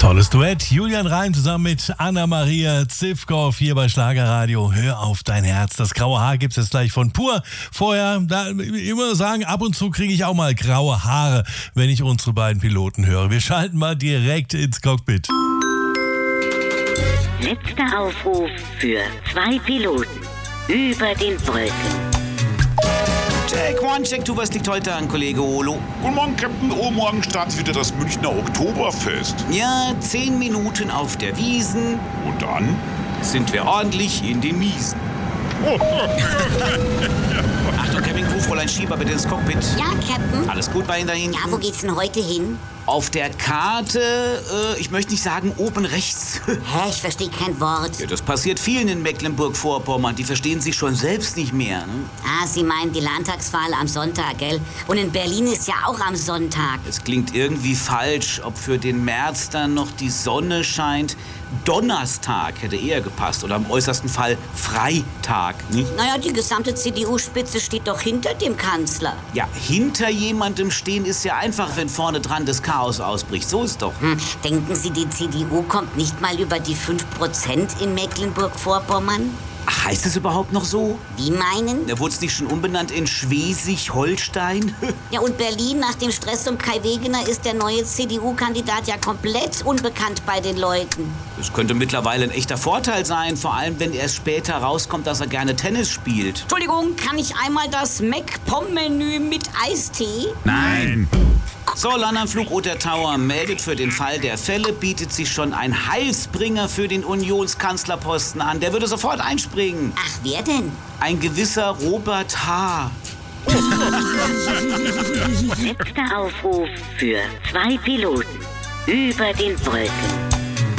Tolles Duett. Julian Reim zusammen mit Anna-Maria Zivkow hier bei Schlagerradio. Hör auf dein Herz. Das graue Haar gibt's jetzt gleich von Pur. Vorher, immer sagen, ab und zu kriege ich auch mal graue Haare, wenn ich unsere beiden Piloten höre. Wir schalten mal direkt ins Cockpit. Letzter Aufruf für 2 Piloten über den Wolken. Check one, check two, was liegt heute an, Kollege Olo? Guten Morgen, Captain. Oh, morgen startet wieder das Münchner Oktoberfest. Ja, 10 Minuten auf der Wiesn. Und dann? Sind wir ordentlich in den Miesen. Achtung, Kevin Crew, Fräulein Schieber, bitte ins Cockpit. Ja, Captain. Alles gut bei Ihnen da hinten? Ja, wo geht's denn heute hin? Auf der Karte, ich möchte nicht sagen oben rechts. Hä, ich verstehe kein Wort. Ja, das passiert vielen in Mecklenburg-Vorpommern. Die verstehen sich schon selbst nicht mehr. Ne? Ah, Sie meinen die Landtagswahl am Sonntag, gell? Und in Berlin ist ja auch am Sonntag. Es klingt irgendwie falsch, ob für den März dann noch die Sonne scheint. Donnerstag hätte eher gepasst oder im äußersten Fall Freitag, nicht? Naja, die gesamte CDU-Spitze steht doch hinter dem Kanzler. Ja, hinter jemandem stehen ist ja einfach, wenn vorne dran das Chaos ausbricht. So ist doch. Denken Sie, die CDU kommt nicht mal über die 5% in Mecklenburg-Vorpommern? Ach, heißt es überhaupt noch so? Wie meinen? Da wurde es nicht schon umbenannt in Schleswig-Holstein? Ja, und Berlin nach dem Stress um Kai Wegener ist der neue CDU-Kandidat ja komplett unbekannt bei den Leuten. Das könnte mittlerweile ein echter Vorteil sein, vor allem wenn erst später rauskommt, dass er gerne Tennis spielt. Entschuldigung, kann ich einmal das McPom-Menü mit Eistee? Nein! So, Landanflug Otter Tower meldet, für den Fall der Fälle bietet sich schon ein Heilsbringer für den Unionskanzlerposten an. Der würde sofort einspringen. Ach, wer denn? Ein gewisser Robert H. Letzter Aufruf für 2 Piloten über den Wolken.